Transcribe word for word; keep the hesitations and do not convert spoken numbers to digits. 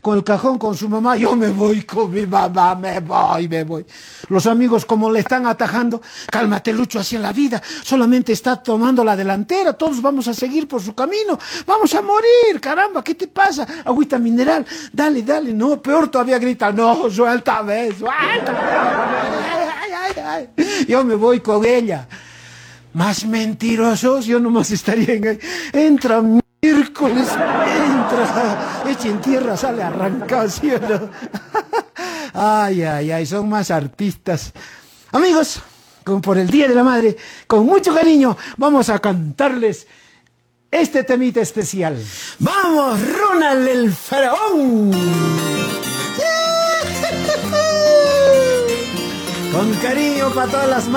con el cajón con su mamá, yo me voy con mi mamá, me voy, me voy. Los amigos como le están atajando, cálmate Lucho, hacia la vida, solamente está tomando la delantera, todos vamos a seguir por su camino, vamos a morir, caramba, ¿qué te pasa? Agüita mineral, dale, dale, no, peor todavía grita, no, suéltame, suéltame. Ay, ay, ay. Yo me voy con ella. Más mentirosos, yo nomás estaría en... Entra miércoles, entra, echa en tierra, sale arrancado, ¿sí o no? Ay, ay, ay, son más artistas. Amigos, como por el Día de la Madre, con mucho cariño, vamos a cantarles este temita especial. ¡Vamos, Ronald el Faraón! Con cariño para todas las madres.